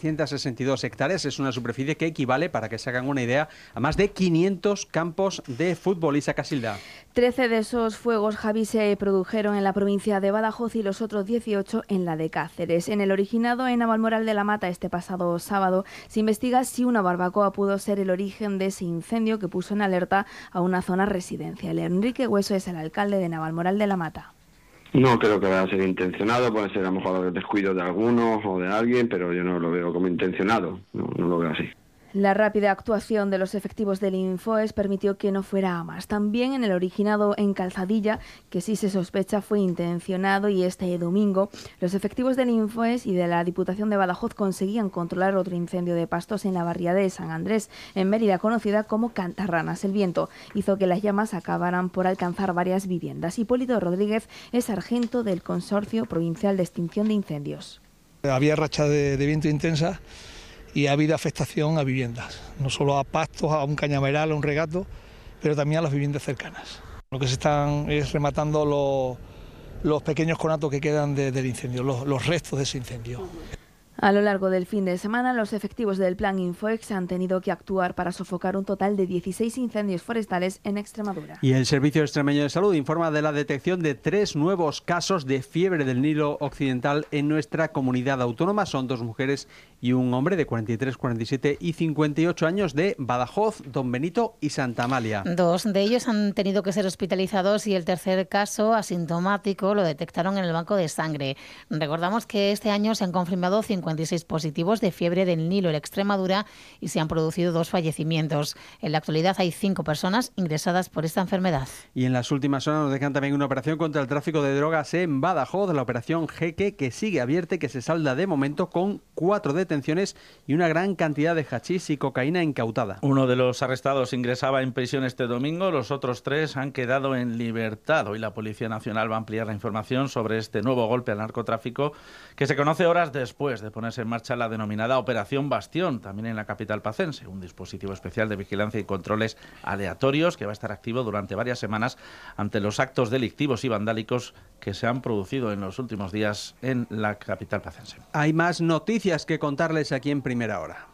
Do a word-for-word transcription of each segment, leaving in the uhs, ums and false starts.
trescientas sesenta y dos hectáreas. Es una superficie que equivale, para que se hagan una idea, a más de quinientos campos de fútbol. Isa Casilda. Trece de esos fuegos, Javi, se produjeron en la provincia de Badajoz y los otros dieciocho en la de Cáceres. En el originado en Navalmoral de la Mata este pasado sábado se investiga si una barbacoa pudo ser el origen de ese incendio que puso en alerta a una zona residencial. Enrique Hueso es el alcalde de Navalmoral de la Mata. No creo que vaya a ser intencionado, puede ser a lo mejor el descuido de algunos o de alguien, pero yo no lo veo como intencionado, no, no lo veo así. La rápida actuación de los efectivos del Infoes permitió que no fuera a más. También en el originado en Calzadilla, que sí se sospecha fue intencionado, y este domingo los efectivos del Infoes y de la Diputación de Badajoz conseguían controlar otro incendio de pastos en la barriada de San Andrés, en Mérida, conocida como Cantarranas. El viento hizo que las llamas acabaran por alcanzar varias viviendas. Hipólito Rodríguez es sargento del Consorcio Provincial de Extinción de Incendios. Había rachas de, de viento intensa y ha habido afectación a viviendas, no solo a pastos, a un cañaveral, a un regato, pero también a las viviendas cercanas. Lo que se están es rematando los, los pequeños conatos que quedan de, del incendio, los, los restos de ese incendio. A lo largo del fin de semana, los efectivos del Plan Infoex han tenido que actuar para sofocar un total de dieciséis incendios forestales en Extremadura. Y el Servicio Extremeño de Salud informa de la detección de tres nuevos casos de fiebre del Nilo Occidental en nuestra comunidad autónoma. Son dos mujeres y un hombre de cuarenta y tres, cuarenta y siete y cincuenta y ocho años de Badajoz, Don Benito y Santa Amalia. Dos de ellos han tenido que ser hospitalizados y el tercer caso, asintomático, lo detectaron en el banco de sangre. Recordamos que este año se han confirmado cincuenta y seis positivos de fiebre del Nilo en Extremadura y se han producido dos fallecimientos. En la actualidad hay cinco personas ingresadas por esta enfermedad. Y en las últimas horas nos dejan también una operación contra el tráfico de drogas en Badajoz, la operación Jeque, que sigue abierta y que se salda de momento con cuatro detenciones y una gran cantidad de hachís y cocaína incautada. Uno de los arrestados ingresaba en prisión este domingo, los otros tres han quedado en libertad. Hoy la Policía Nacional va a ampliar la información sobre este nuevo golpe al narcotráfico, que se conoce horas después de ponerse en marcha la denominada Operación Bastión, también en la capital pacense, un dispositivo especial de vigilancia y controles aleatorios que va a estar activo durante varias semanas ante los actos delictivos y vandálicos que se han producido en los últimos días en la capital pacense. Hay más noticias que contarles aquí en Primera Hora.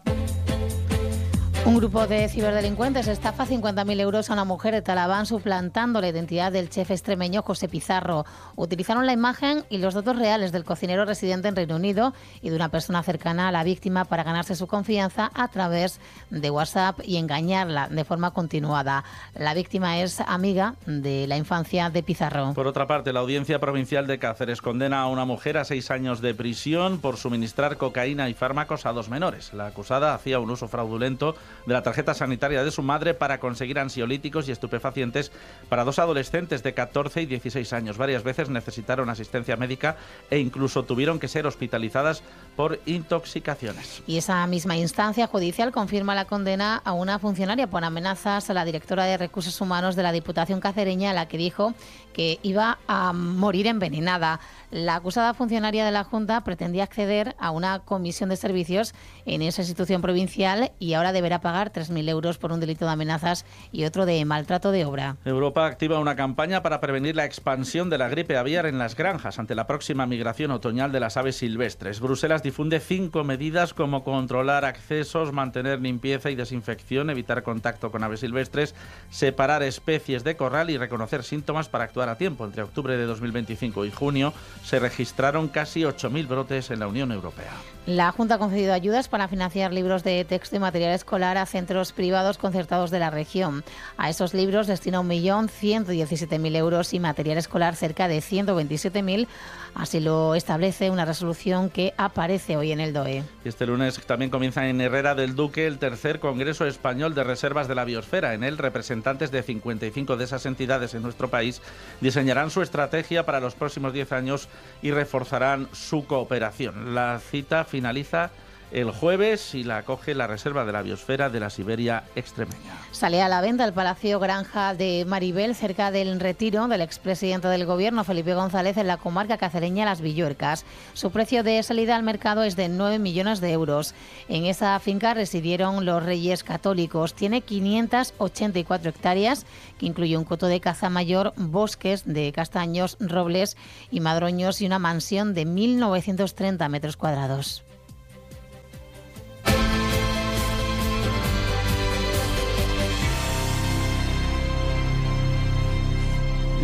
Un grupo de ciberdelincuentes estafa cincuenta mil euros a una mujer de Talaván suplantando la identidad del chef extremeño José Pizarro. Utilizaron la imagen y los datos reales del cocinero residente en Reino Unido y de una persona cercana a la víctima para ganarse su confianza a través de WhatsApp y engañarla de forma continuada. La víctima es amiga de la infancia de Pizarro. Por otra parte, la Audiencia Provincial de Cáceres condena a una mujer a seis años de prisión por suministrar cocaína y fármacos a dos menores. La acusada hacía un uso fraudulento de la tarjeta sanitaria de su madre para conseguir ansiolíticos y estupefacientes para dos adolescentes de catorce y dieciséis años. Varias veces necesitaron asistencia médica e incluso tuvieron que ser hospitalizadas por intoxicaciones. Y esa misma instancia judicial confirma la condena a una funcionaria por amenazas a la directora de Recursos Humanos de la Diputación cacereña, a la que dijo que iba a morir envenenada. La acusada funcionaria de la Junta pretendía acceder a una comisión de servicios en esa institución provincial y ahora deberá pagar tres mil euros por un delito de amenazas y otro de maltrato de obra. Europa activa una campaña para prevenir la expansión de la gripe aviar en las granjas ante la próxima migración otoñal de las aves silvestres. Bruselas difunde cinco medidas como controlar accesos, mantener limpieza y desinfección, evitar contacto con aves silvestres, separar especies de corral y reconocer síntomas para actuar a tiempo. Entre octubre de dos mil veinticinco y junio se registraron casi ocho mil brotes en la Unión Europea. La Junta ha concedido ayudas para financiar libros de texto y material escolar a centros privados concertados de la región. A esos libros destina un millón ciento diecisiete mil euros y material escolar cerca de ciento veintisiete mil. Así lo establece una resolución que aparece hoy en el D O E. Y este lunes también comienza en Herrera del Duque el tercer Congreso Español de Reservas de la Biosfera. En él, representantes de cincuenta y cinco de esas entidades en nuestro país diseñarán su estrategia para los próximos diez años y reforzarán su cooperación. La cita finaliza el jueves y la acoge la Reserva de la Biosfera de la Siberia extremeña. Sale a la venta el Palacio Granja de Maribel, cerca del retiro del expresidente del Gobierno, Felipe González, en la comarca cacereña Las Villuercas. Su precio de salida al mercado es de nueve millones de euros. En esa finca residieron los Reyes Católicos. Tiene quinientas ochenta y cuatro hectáreas, que incluye un coto de caza mayor, bosques de castaños, robles y madroños y una mansión de mil novecientos treinta metros cuadrados.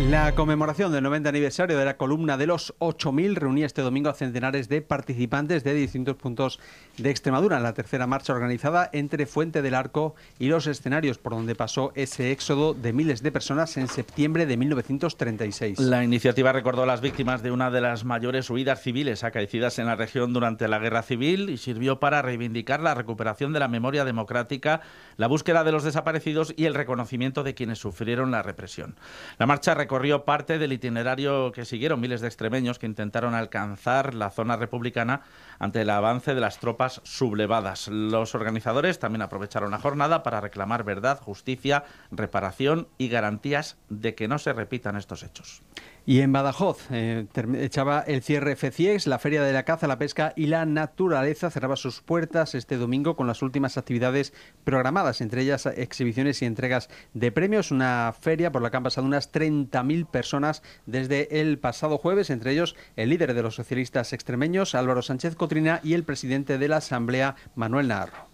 La conmemoración del noventa aniversario de la columna de los ocho mil reunía este domingo a centenares de participantes de distintos puntos de Extremadura en la tercera marcha organizada entre Fuente del Arco y los escenarios por donde pasó ese éxodo de miles de personas en septiembre de mil novecientos treinta y seis. La iniciativa recordó a las víctimas de una de las mayores huidas civiles acaecidas en la región durante la Guerra Civil y sirvió para reivindicar la recuperación de la memoria democrática, la búsqueda de los desaparecidos y el reconocimiento de quienes sufrieron la represión. La marcha recorrió parte del itinerario que siguieron miles de extremeños que intentaron alcanzar la zona republicana ante el avance de las tropas sublevadas. Los organizadores también aprovecharon la jornada para reclamar verdad, justicia, reparación y garantías de que no se repitan estos hechos. Y en Badajoz eh, echaba el cierre FECIEX, la Feria de la Caza, la Pesca y la Naturaleza cerraba sus puertas este domingo con las últimas actividades programadas, entre ellas exhibiciones y entregas de premios. Una feria por la que han pasado unas treinta mil personas desde el pasado jueves, entre ellos el líder de los socialistas extremeños, Álvaro Sánchez Cotrina, y el presidente de la Asamblea, Manuel Naharro.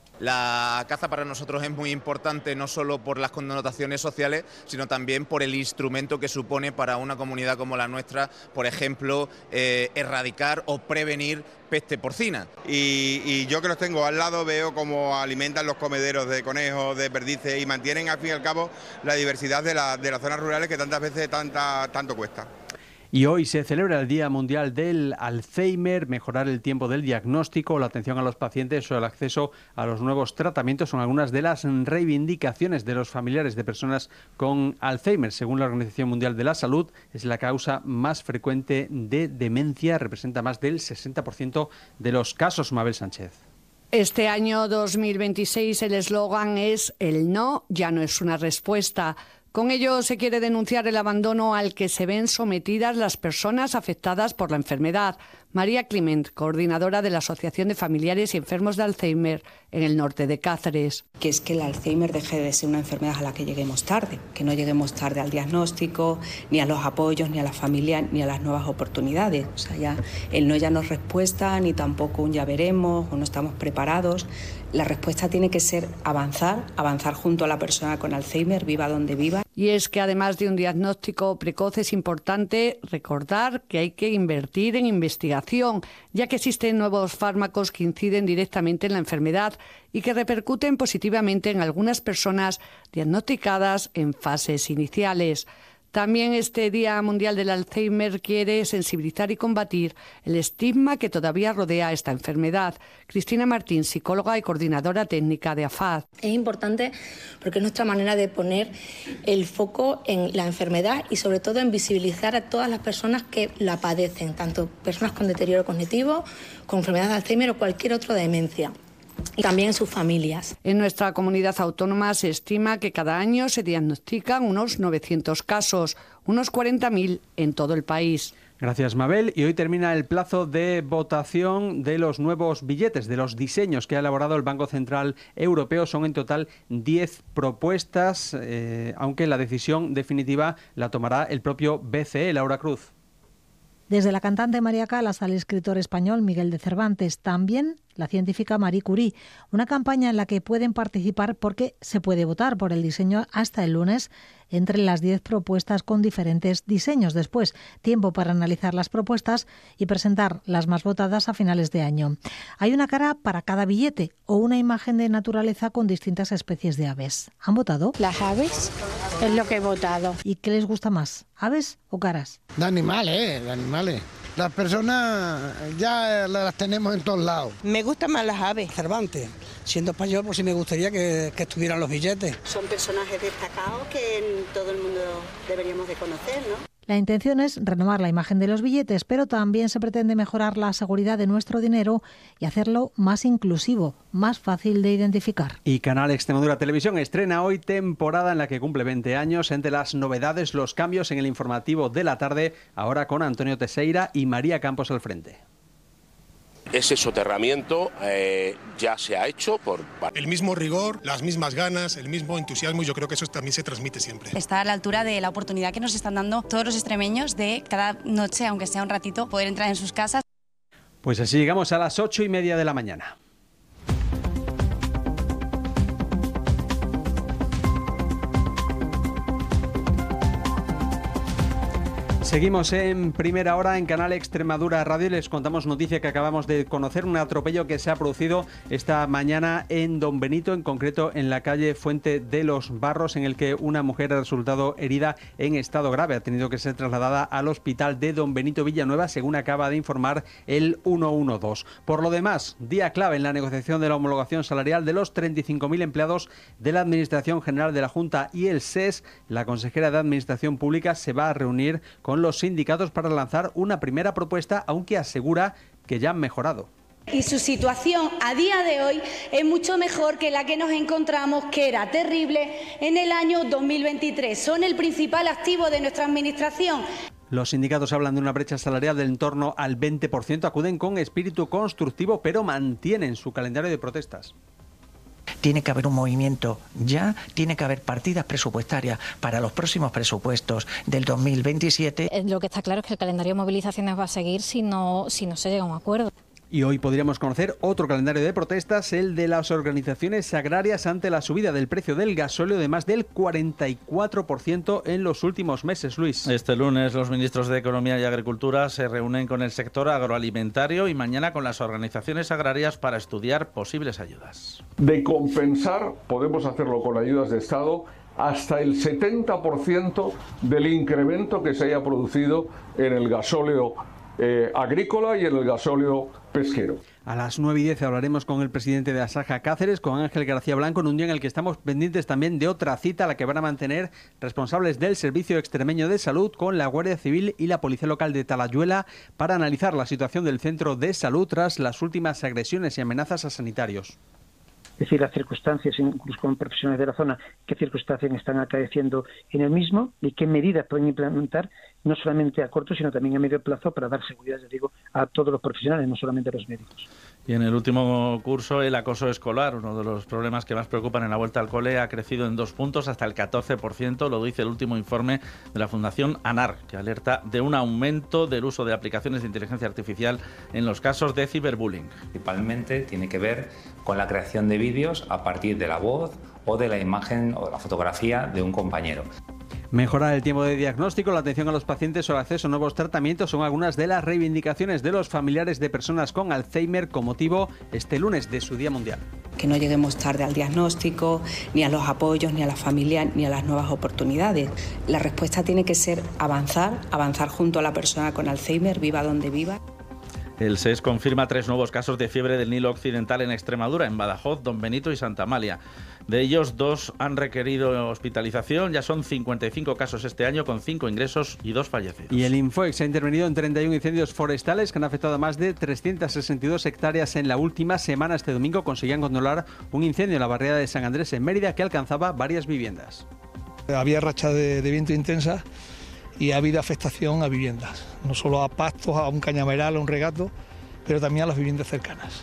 La caza para nosotros es muy importante, no solo por las connotaciones sociales, sino también por el instrumento que supone para una comunidad como la nuestra, por ejemplo, eh, erradicar o prevenir peste porcina. Y, y yo que los tengo al lado veo cómo alimentan los comederos de conejos, de perdices y mantienen al fin y al cabo la diversidad de, la, de las zonas rurales que tantas veces tanta, tanto cuesta. Y hoy se celebra el Día Mundial del Alzheimer. Mejorar el tiempo del diagnóstico, la atención a los pacientes o el acceso a los nuevos tratamientos son algunas de las reivindicaciones de los familiares de personas con Alzheimer. Según la Organización Mundial de la Salud, es la causa más frecuente de demencia, representa más del sesenta por ciento de los casos. Mabel Sánchez. Este año dos mil veintiséis el eslogan es "El no ya no es una respuesta". Con ello se quiere denunciar el abandono al que se ven sometidas las personas afectadas por la enfermedad. María Clement, coordinadora de la Asociación de Familiares y Enfermos de Alzheimer en el norte de Cáceres. Que es que el Alzheimer deje de ser una enfermedad a la que lleguemos tarde, que no lleguemos tarde al diagnóstico, ni a los apoyos, ni a la familia, ni a las nuevas oportunidades. O sea, ya el no ya no es respuesta, ni tampoco un ya veremos o no estamos preparados. La respuesta tiene que ser avanzar, avanzar junto a la persona con Alzheimer, viva donde viva. Y es que además de un diagnóstico precoz es importante recordar que hay que invertir en investigación, ya que existen nuevos fármacos que inciden directamente en la enfermedad y que repercuten positivamente en algunas personas diagnosticadas en fases iniciales. También este Día Mundial del Alzheimer quiere sensibilizar y combatir el estigma que todavía rodea esta enfermedad. Cristina Martín, psicóloga y coordinadora técnica de A F A D. Es importante porque es nuestra manera de poner el foco en la enfermedad y sobre todo en visibilizar a todas las personas que la padecen, tanto personas con deterioro cognitivo, con enfermedad de Alzheimer o cualquier otra demencia. Y también en sus familias. En nuestra comunidad autónoma se estima que cada año se diagnostican unos novecientos casos, unos cuarenta mil en todo el país. Gracias, Mabel. Y hoy termina el plazo de votación de los nuevos billetes, de los diseños que ha elaborado el Banco Central Europeo. Son en total diez propuestas, eh, aunque la decisión definitiva la tomará el propio B C E. Laura Cruz. Desde la cantante María Callas al escritor español Miguel de Cervantes, también la científica Marie Curie. Una campaña en la que pueden participar porque se puede votar por el diseño hasta el lunes entre las diez propuestas con diferentes diseños. Después, tiempo para analizar las propuestas y presentar las más votadas a finales de año. Hay una cara para cada billete o una imagen de naturaleza con distintas especies de aves. ¿Han votado? Las aves es lo que he votado. ¿Y qué les gusta más, aves o caras? De animales, ¿eh? De animales. Las personas ya las tenemos en todos lados. Me gustan más las aves. Cervantes. Siendo español, pues sí me gustaría que, que estuvieran los billetes. Son personajes destacados que todo el mundo deberíamos de conocer, ¿no? La intención es renovar la imagen de los billetes, pero también se pretende mejorar la seguridad de nuestro dinero y hacerlo más inclusivo, más fácil de identificar. Y Canal Extremadura Televisión estrena hoy temporada en la que cumple veinte años. Entre las novedades, los cambios en el informativo de la tarde, ahora con Antonio Teixeira y María Campos al frente. Ese soterramiento eh, ya se ha hecho por... El mismo rigor, las mismas ganas, el mismo entusiasmo, y yo creo que eso también se transmite siempre. Está a la altura de la oportunidad que nos están dando todos los extremeños de cada noche, aunque sea un ratito, poder entrar en sus casas. Pues así llegamos a las ocho y media de la mañana. Seguimos en Primera Hora en Canal Extremadura Radio y les contamos noticia que acabamos de conocer, un atropello que se ha producido esta mañana en Don Benito, en concreto en la calle Fuente de los Barros, en el que una mujer ha resultado herida en estado grave. Ha tenido que ser trasladada al hospital de Don Benito Villanueva, según acaba de informar el ciento doce. Por lo demás, día clave en la negociación de la homologación salarial de los treinta y cinco mil empleados de la Administración General de la Junta y el S E S. La consejera de Administración Pública se va a reunir con con los sindicatos para lanzar una primera propuesta, aunque asegura que ya han mejorado. Y su situación a día de hoy es mucho mejor que la que nos encontramos, que era terrible, en el año dos mil veintitrés. Son el principal activo de nuestra Administración. Los sindicatos hablan de una brecha salarial del en torno al veinte por ciento, acuden con espíritu constructivo, pero mantienen su calendario de protestas. Tiene que haber un movimiento ya, tiene que haber partidas presupuestarias para los próximos presupuestos del dos mil veintisiete. Lo que está claro es que el calendario de movilizaciones va a seguir si no, si no se llega a un acuerdo. Y hoy podríamos conocer otro calendario de protestas, el de las organizaciones agrarias ante la subida del precio del gasóleo de más del cuarenta y cuatro por ciento en los últimos meses, Luis. Este lunes los ministros de Economía y Agricultura se reúnen con el sector agroalimentario y mañana con las organizaciones agrarias para estudiar posibles ayudas. De compensar, podemos hacerlo con ayudas de Estado, hasta el setenta por ciento del incremento que se haya producido en el gasóleo Eh, agrícola y en el gasóleo pesquero. A las nueve y diez hablaremos con el presidente de Asaja Cáceres, con Ángel García Blanco, en un día en el que estamos pendientes también de otra cita a la que van a mantener responsables del Servicio Extremeño de Salud con la Guardia Civil y la Policía Local de Talayuela para analizar la situación del centro de salud tras las últimas agresiones y amenazas a sanitarios. Es decir, las circunstancias, incluso con profesionales de la zona, qué circunstancias están acaeciendo en el mismo y qué medidas pueden implementar, no solamente a corto, sino también a medio plazo, para dar seguridad, ya digo, a todos los profesionales, no solamente a los médicos. Y en el último curso, el acoso escolar, uno de los problemas que más preocupan en la vuelta al cole, ha crecido en dos puntos hasta el catorce por ciento, lo dice el último informe de la Fundación ANAR, que alerta de un aumento del uso de aplicaciones de inteligencia artificial en los casos de ciberbullying. Principalmente tiene que ver con la creación de vídeos a partir de la voz o de la imagen o de la fotografía de un compañero. Mejorar el tiempo de diagnóstico, la atención a los pacientes o el acceso a nuevos tratamientos son algunas de las reivindicaciones de los familiares de personas con Alzheimer con motivo este lunes de su Día Mundial. Que no lleguemos tarde al diagnóstico, ni a los apoyos, ni a la familia, ni a las nuevas oportunidades. La respuesta tiene que ser avanzar, avanzar junto a la persona con Alzheimer, viva donde viva. El S E S confirma tres nuevos casos de fiebre del Nilo Occidental en Extremadura, en Badajoz, Don Benito y Santa Amalia. De ellos, dos han requerido hospitalización. Ya son cincuenta y cinco casos este año, con cinco ingresos y dos fallecidos. Y el Infoex ha intervenido en treinta y uno incendios forestales que han afectado a más de trescientas sesenta y dos hectáreas en la última semana. Este domingo conseguían controlar un incendio en la barriada de San Andrés, en Mérida, que alcanzaba varias viviendas. Había rachas de, de viento intensas y ha habido afectación a viviendas, no solo a pastos, a un cañaveral, a un regato, pero también a las viviendas cercanas.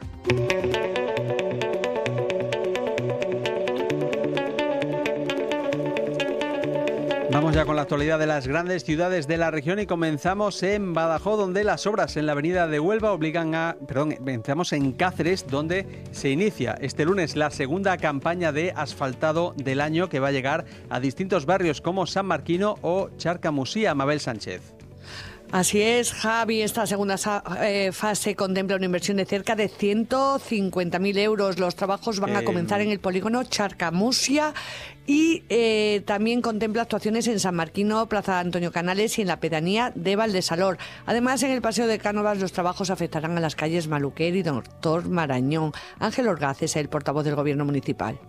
Vamos ya con la actualidad de las grandes ciudades de la región y comenzamos en Badajoz, donde las obras en la avenida de Huelva obligan a... Perdón, comenzamos en Cáceres, donde se inicia este lunes la segunda campaña de asfaltado del año, que va a llegar a distintos barrios como San Marquino o Charcamusía. Mabel Sánchez. Así es, Javi. Esta segunda eh, fase contempla una inversión de cerca de ciento cincuenta mil euros. Los trabajos van eh... a comenzar en el polígono Charcamusía y eh, también contempla actuaciones en San Marquino, Plaza Antonio Canales y en la pedanía de Valdesalor. Además, en el Paseo de Cánovas los trabajos afectarán a las calles Maluquer y Doctor Marañón. Ángel Orgaz es el portavoz del Gobierno municipal.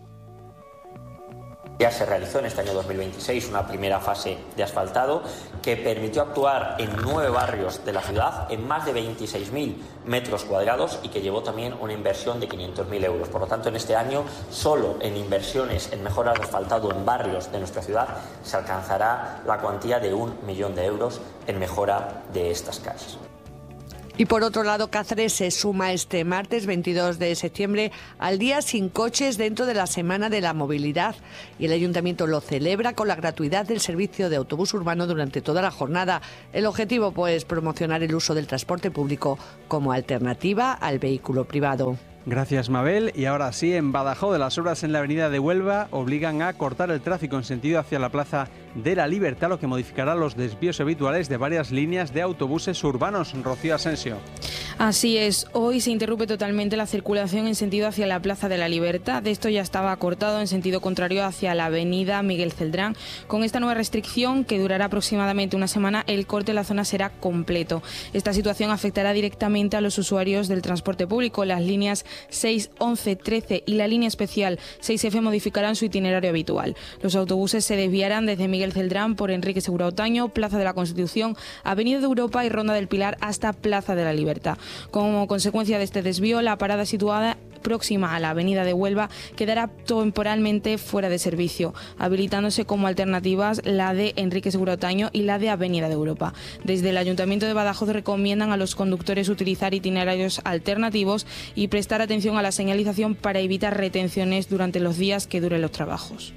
Ya se realizó en este año dos mil veintiséis una primera fase de asfaltado que permitió actuar en nueve barrios de la ciudad en más de veintiséis mil metros cuadrados y que llevó también una inversión de quinientos mil euros. Por lo tanto, en este año, solo en inversiones en mejoras de asfaltado en barrios de nuestra ciudad, se alcanzará la cuantía de un millón de euros en mejora de estas calles. Y por otro lado, Cáceres se suma este martes veintidós de septiembre al Día Sin Coches dentro de la Semana de la Movilidad, y el Ayuntamiento lo celebra con la gratuidad del servicio de autobús urbano durante toda la jornada. El objetivo, pues, promocionar el uso del transporte público como alternativa al vehículo privado. Gracias, Mabel. Y ahora sí, en Badajoz, las obras en la avenida de Huelva obligan a cortar el tráfico en sentido hacia la Plaza de la Libertad, lo que modificará los desvíos habituales de varias líneas de autobuses urbanos. Rocío Asensio. Así es, hoy se interrumpe totalmente la circulación en sentido hacia la Plaza de la Libertad. De esto ya estaba cortado en sentido contrario hacia la avenida Miguel Celdrán. Con esta nueva restricción, que durará aproximadamente una semana, el corte en la zona será completo. Esta situación afectará directamente a los usuarios del transporte público. Las líneas seis, once, trece y la línea especial seis efe modificarán su itinerario habitual. Los autobuses se desviarán desde Miguel Celdrán por Enrique Segura Otaño, Plaza de la Constitución, Avenida de Europa y Ronda del Pilar hasta Plaza de la Libertad. Como consecuencia de este desvío, la parada situada próxima a la avenida de Huelva quedará temporalmente fuera de servicio, habilitándose como alternativas la de Enrique Segura Otaño y la de Avenida de Europa. Desde el Ayuntamiento de Badajoz recomiendan a los conductores utilizar itinerarios alternativos y prestar atención a la señalización para evitar retenciones durante los días que duren los trabajos.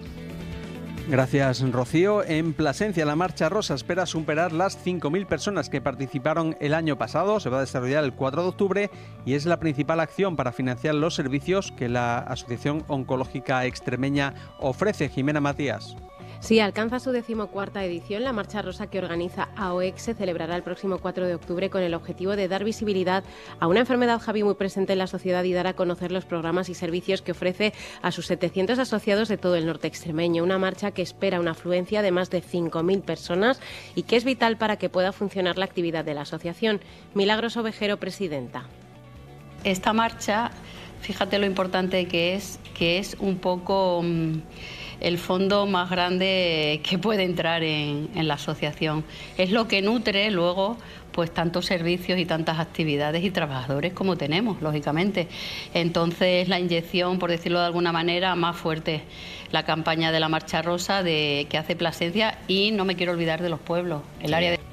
Gracias, Rocío. En Plasencia, la Marcha Rosa espera superar las cinco mil personas que participaron el año pasado. Se va a desarrollar el cuatro de octubre y es la principal acción para financiar los servicios que la Asociación Oncológica Extremeña ofrece. Jimena Matías. Sí, alcanza su decimocuarta edición. La Marcha Rosa que organiza A O E C se celebrará el próximo cuatro de octubre con el objetivo de dar visibilidad a una enfermedad, Javi, muy presente en la sociedad y dar a conocer los programas y servicios que ofrece a sus setecientos asociados de todo el norte extremeño. Una marcha que espera una afluencia de más de cinco mil personas y que es vital para que pueda funcionar la actividad de la asociación. Milagros Ovejero, presidenta. Esta marcha, fíjate lo importante que es, que es un poco mmm, el fondo más grande que puede entrar en, en la asociación. Es lo que nutre luego pues tantos servicios y tantas actividades y trabajadores como tenemos, lógicamente. Entonces la inyección, por decirlo de alguna manera, más fuerte, la campaña de la Marcha Rosa de, que hace Plasencia, y no me quiero olvidar de los pueblos, el área de...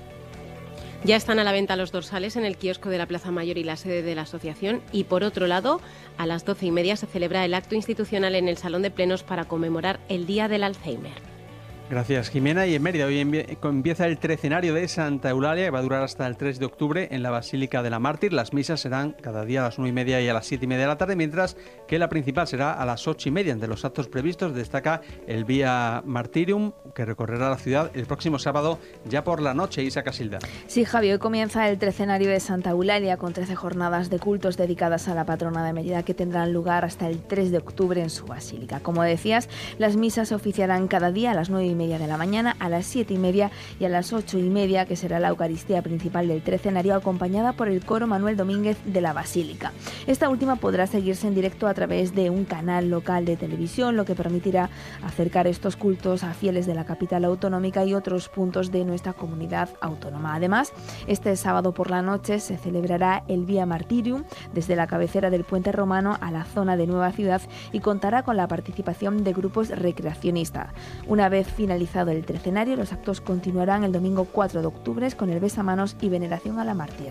Ya están a la venta los dorsales en el kiosco de la Plaza Mayor y la sede de la asociación. Y por otro lado, a las doce y media se celebra el acto institucional en el Salón de Plenos para conmemorar el Día del Alzheimer. Gracias, Jimena. Y en Mérida hoy empieza el trecenario de Santa Eulalia, que va a durar hasta el tres de octubre en la Basílica de la Mártir. Las misas serán cada día a las nueve y media y a las siete y media de la tarde, mientras que la principal será a las ocho y media. Entre los actos previstos destaca el Vía Martirium, que recorrerá la ciudad el próximo sábado ya por la noche. Isa Casilda. Sí, Javi, hoy comienza el trecenario de Santa Eulalia con trece jornadas de cultos dedicadas a la patrona de Mérida que tendrán lugar hasta el tres de octubre en su basílica. Como decías, las misas se oficiarán cada día a las nueve y media de la mañana, a las siete y media y a las ocho y media, que será la Eucaristía principal del trecenario, acompañada por el coro Manuel Domínguez de la Basílica. Esta última podrá seguirse en directo a través de un canal local de televisión, lo que permitirá acercar estos cultos a fieles de la capital autonómica y otros puntos de nuestra comunidad autónoma. Además, este sábado por la noche se celebrará el Vía Martirium desde la cabecera del Puente Romano a la zona de Nueva Ciudad y contará con la participación de grupos recreacionistas. Una vez finalizado el trecenario, los actos continuarán el domingo cuatro de octubre con el besamanos y veneración a la mártir.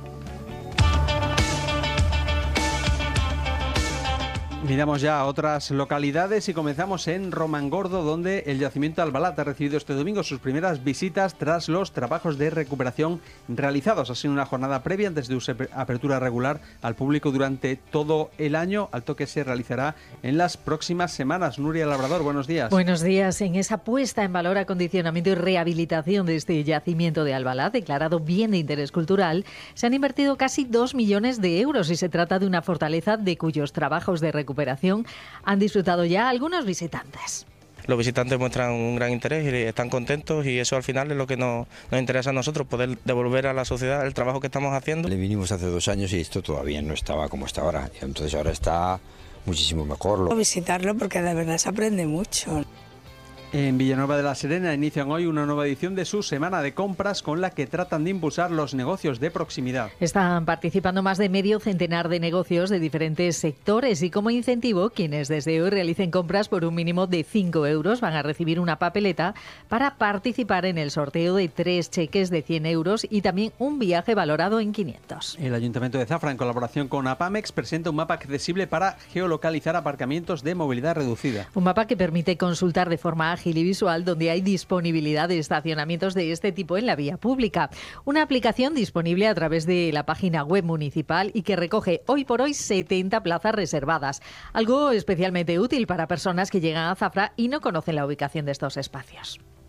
Miramos ya a otras localidades y comenzamos en Romangordo, donde el yacimiento Albalat ha recibido este domingo sus primeras visitas tras los trabajos de recuperación realizados. Ha sido una jornada previa antes de su apertura regular al público durante todo el año, alto que se realizará en las próximas semanas. Nuria Labrador, buenos días. Buenos días. En esa puesta en valor, acondicionamiento y rehabilitación de este yacimiento de Albalat, declarado bien de interés cultural, se han invertido casi dos millones de euros y se trata de una fortaleza de cuyos trabajos de recuperación recuperación han disfrutado ya algunos visitantes. Los visitantes muestran un gran interés y están contentos, y eso al final es lo que nos, nos interesa a nosotros, poder devolver a la sociedad el trabajo que estamos haciendo. Le vinimos hace dos años y esto todavía no estaba como está ahora, entonces ahora está muchísimo mejor. Visitarlo porque de verdad se aprende mucho. En Villanueva de la Serena inician hoy una nueva edición de su Semana de Compras con la que tratan de impulsar los negocios de proximidad. Están participando más de medio centenar de negocios de diferentes sectores y como incentivo quienes desde hoy realicen compras por un mínimo de cinco euros van a recibir una papeleta para participar en el sorteo de tres cheques de cien euros y también un viaje valorado en quinientos. El Ayuntamiento de Zafra, en colaboración con APAMEX, presenta un mapa accesible para geolocalizar aparcamientos de movilidad reducida. Un mapa que permite consultar de forma ágil ágil y visual donde hay disponibilidad de estacionamientos de este tipo en la vía pública. Una aplicación disponible a través de la página web municipal y que recoge hoy por hoy setenta plazas reservadas. Algo especialmente útil para personas que llegan a Zafra y no conocen la ubicación de estos espacios.